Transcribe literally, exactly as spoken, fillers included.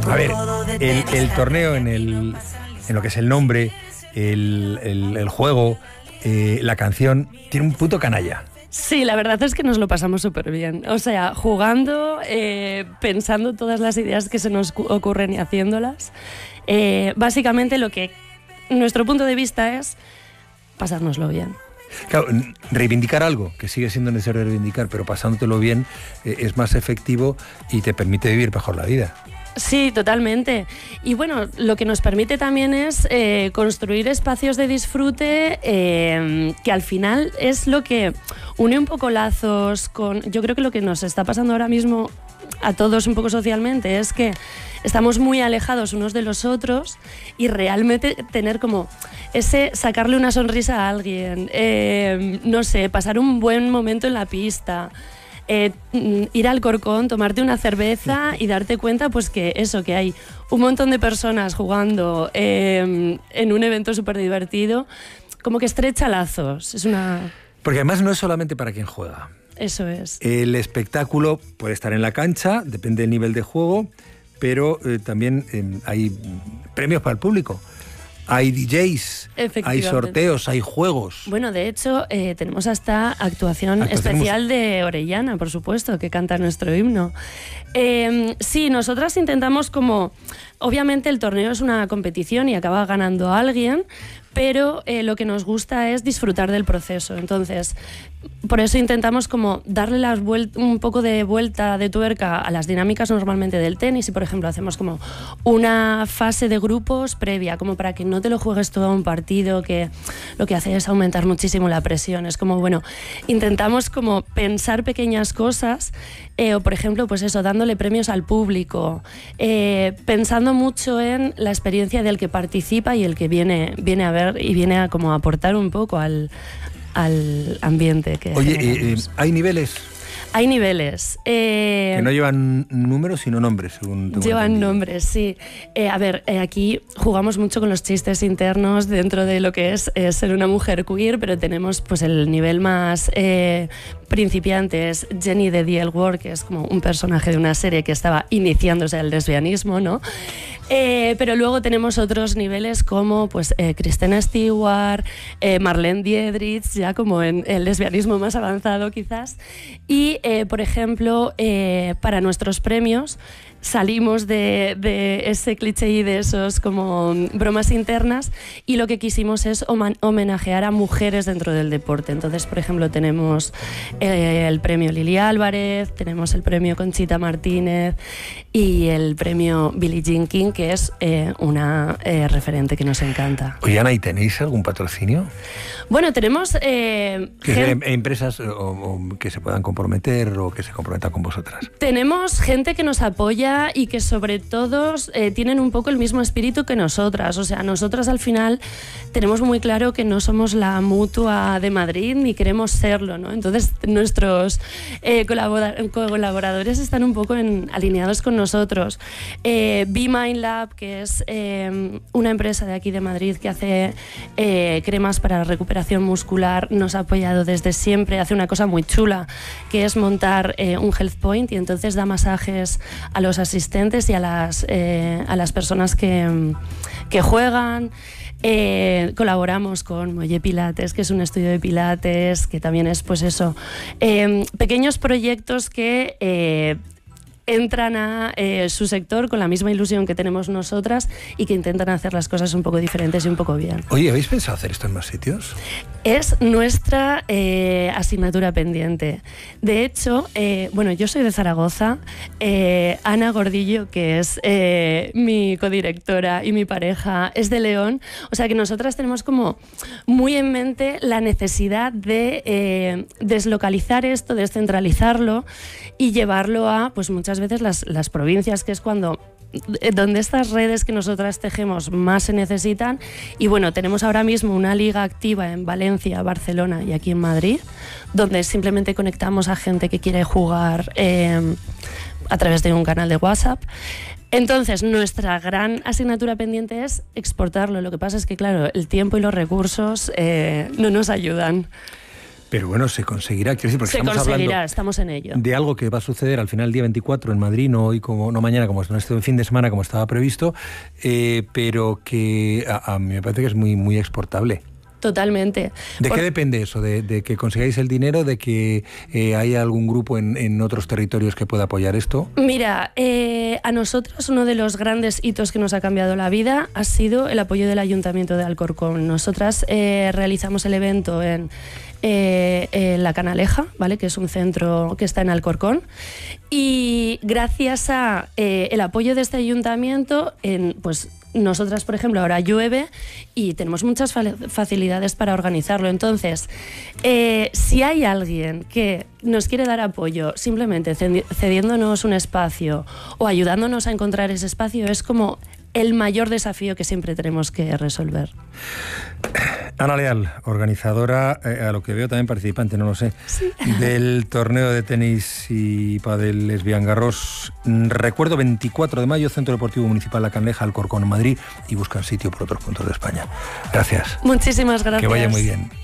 A ver, el, el torneo en, el, en lo que es el nombre, el, el, el juego, eh, la canción, tiene un punto canalla. Sí, la verdad es que nos lo pasamos súper bien. O sea, jugando, eh, pensando todas las ideas que se nos ocurren y haciéndolas. Eh, básicamente lo que nuestro punto de vista es pasárnoslo bien. Claro, reivindicar algo, que sigue siendo necesario reivindicar, pero pasándotelo bien eh, es más efectivo y te permite vivir mejor la vida. Sí, totalmente. Y bueno, lo que nos permite también es eh, construir espacios de disfrute eh, que al final es lo que une un poco lazos con... Yo creo que lo que nos está pasando ahora mismo a todos un poco socialmente es que estamos muy alejados unos de los otros y realmente tener como ese sacarle una sonrisa a alguien, eh, no sé, pasar un buen momento en la pista, eh, ir al Corcón, tomarte una cerveza y darte cuenta pues que eso, que hay un montón de personas jugando eh, en un evento súper divertido, como que estrecha lazos. Es una... Porque además no es solamente para quien juega. Eso es. El espectáculo puede estar en la cancha, depende del nivel de juego, pero eh, también eh, hay premios para el público. Hay D Js, hay sorteos, hay juegos. Bueno, de hecho, eh, tenemos hasta actuación, actuación especial de Orellana, por supuesto, que canta nuestro himno. Eh, sí, nosotras intentamos como... Obviamente el torneo es una competición y acaba ganando alguien, pero eh, lo que nos gusta es disfrutar del proceso. Entonces, por eso intentamos como darle las vuelt- un poco de vuelta de tuerca a las dinámicas normalmente del tenis y, por ejemplo, hacemos como una fase de grupos previa, como para que no te lo juegues todo a un partido, que lo que hace es aumentar muchísimo la presión. Es como, bueno, intentamos como pensar pequeñas cosas, eh, o por ejemplo, pues eso, dándole premios al público, eh, pensando mucho en la experiencia del que participa y el que viene, viene a ver y viene a como aportar un poco al, al ambiente que Oye, eh, ¿hay niveles? Hay niveles. Eh, que no llevan números, sino nombres, según tengo Llevan entendido. nombres, sí. Eh, a ver, eh, aquí jugamos mucho con los chistes internos dentro de lo que es eh, ser una mujer queer, pero tenemos pues el nivel más eh, principiante, es Jenny de D L Ward, que es como un personaje de una serie que estaba iniciándose al lesbianismo, ¿no? Eh, pero luego tenemos otros niveles como pues eh, Kristen Stewart, eh, Marlene Dietrich, ya como en el lesbianismo más avanzado quizás. Y, eh, por ejemplo, eh, para nuestros premios salimos de, de ese cliché y de esos como bromas internas y lo que quisimos es homenajear a mujeres dentro del deporte. Entonces, por ejemplo, tenemos eh, el premio Lili Álvarez, tenemos el premio Conchita Martínez y el premio Billie Jean King, que es eh, una eh, referente que nos encanta. Oye, Ana, ¿y tenéis algún patrocinio? Bueno, tenemos... Eh, que gen- empresas o, o que se puedan comprometer o que se comprometan con vosotras. Tenemos gente que nos apoya y que sobre todo eh, tienen un poco el mismo espíritu que nosotras. O sea, nosotras al final tenemos muy claro que no somos la Mutua de Madrid ni queremos serlo, ¿no? Entonces nuestros eh, colabora- colaboradores están un poco en, alineados con nosotros. Eh, Be Mind Lab, que es eh, una empresa de aquí de Madrid que hace eh, cremas para recuperación muscular, nos ha apoyado desde siempre. Hace una cosa muy chula, que es montar eh, un health point y entonces da masajes a los asistentes y a las, eh, a las personas que, que juegan. Eh, colaboramos con Molle Pilates, que es un estudio de pilates, que también es pues eso, eh, pequeños proyectos que eh, entran a eh, su sector con la misma ilusión que tenemos nosotras y que intentan hacer las cosas un poco diferentes y un poco bien. Oye, ¿habéis pensado hacer esto en más sitios? Es nuestra eh, asignatura pendiente. De hecho, eh, bueno, yo soy de Zaragoza. Eh, Ana Gordillo, que es eh, mi codirectora y mi pareja, es de León. O sea que nosotras tenemos como muy en mente la necesidad de eh, deslocalizar esto, descentralizarlo y llevarlo a, pues muchas veces las, las provincias, que es cuando... donde estas redes que nosotras tejemos más se necesitan. Y bueno, tenemos ahora mismo una liga activa en Valencia, Barcelona y aquí en Madrid, donde simplemente conectamos a gente que quiere jugar eh, a través de un canal de WhatsApp. Entonces, nuestra gran asignatura pendiente es exportarlo. Lo que pasa es que, claro, el tiempo y los recursos eh, no nos ayudan. Pero bueno, se conseguirá. Quiero decir, porque se estamos conseguirá, hablando estamos en ello. De algo que va a suceder al final el día veinticuatro en Madrid, no hoy como no mañana, como no este fin de semana como estaba previsto, eh, pero que a, a mí me parece que es muy, muy exportable. Totalmente. ¿De Por... qué depende eso? ¿De, de que consigáis el dinero? ¿De que eh, haya algún grupo en, en otros territorios que pueda apoyar esto? Mira, eh, a nosotros uno de los grandes hitos que nos ha cambiado la vida ha sido el apoyo del Ayuntamiento de Alcorcón. Nosotras eh, realizamos el evento en, eh, en La Canaleja, ¿vale? Que es un centro que está en Alcorcón. Y gracias a eh, el apoyo de este ayuntamiento, en, pues nosotras, por ejemplo, ahora llueve y tenemos muchas facilidades para organizarlo. Entonces, eh, si hay alguien que nos quiere dar apoyo simplemente cediéndonos un espacio o ayudándonos a encontrar ese espacio, es como el mayor desafío que siempre tenemos que resolver. Ana Leal, organizadora, eh, a lo que veo también participante, no lo sé, sí. del torneo de tenis y pádel Lesbian Garros. Recuerdo, veinticuatro de mayo, Centro Deportivo Municipal La Canaleja, Alcorcón, Madrid, y buscan sitio por otros puntos de España. Gracias. Muchísimas gracias. Que vaya muy bien.